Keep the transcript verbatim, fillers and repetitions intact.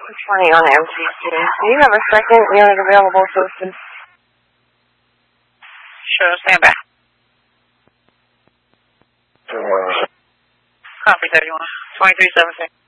twenty on M C C. Do you have a second unit available, Houston? Sure, stand by. Uh, Copy thirty-one. twenty-three seventeen.